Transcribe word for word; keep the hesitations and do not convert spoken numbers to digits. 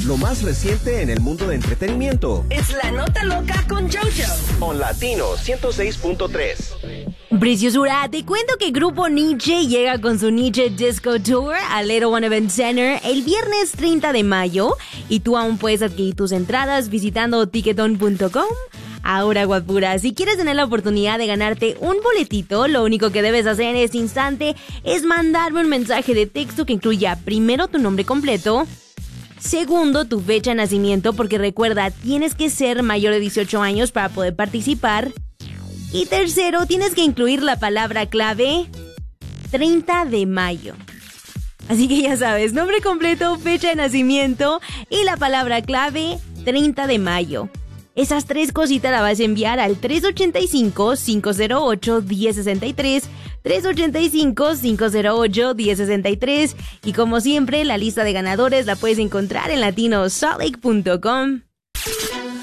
lo más reciente en el mundo de entretenimiento. Es La Nota Loca con JoJo. On Latino ciento seis punto tres. Preciosura, te cuento que Grupo Nietzsche llega con su Nietzsche Disco Tour al Little One Event Center el viernes treinta de mayo y tú aún puedes adquirir tus entradas visitando ticketon punto com. Ahora, guapura, si quieres tener la oportunidad de ganarte un boletito, lo único que debes hacer en este instante es mandarme un mensaje de texto que incluya primero tu nombre completo, segundo tu fecha de nacimiento, porque recuerda, tienes que ser mayor de dieciocho años para poder participar, y tercero, tienes que incluir la palabra clave treinta de mayo. Así que ya sabes, nombre completo, fecha de nacimiento y la palabra clave treinta de mayo. Esas tres cositas las vas a enviar al tres ocho cinco, cinco cero ocho, uno cero seis tres, tres ocho cinco, cinco cero ocho, uno cero seis tres, y como siempre, la lista de ganadores la puedes encontrar en latino salt lake punto com.